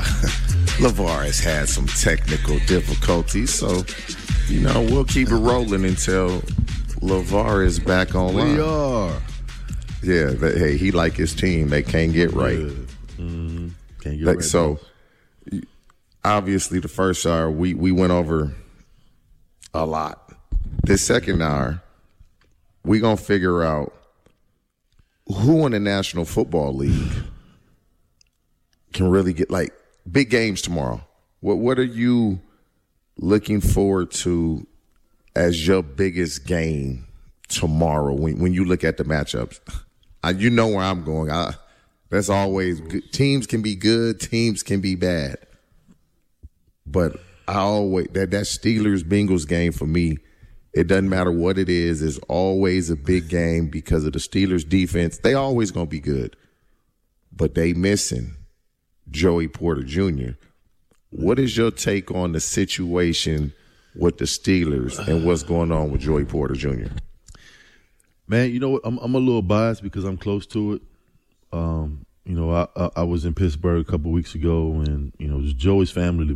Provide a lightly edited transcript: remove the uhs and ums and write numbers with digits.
LeVar has had some technical difficulties, so, we'll keep it rolling until LeVar is back online. We are. Yeah, hey, he like his team. They can't get right. Mm-hmm. Can't get right. So, obviously, the first hour, we went over a lot. This second hour, we going to figure out who in the National Football League can really get, big games tomorrow. What are you looking forward to as your biggest game tomorrow when you look at the matchups? You know where I'm going. That's always good. Teams can be good. Teams can be bad. But I always that Steelers-Bengals game for me, it doesn't matter what it is. It's always a big game because of the Steelers' defense. They always going to be good. But they missing Joey Porter Jr. What is your take on the situation with the Steelers and what's going on with Joey Porter Jr.? Man, you know what? I'm a little biased because I'm close to it. I was in Pittsburgh a couple weeks ago, and it was Joey's family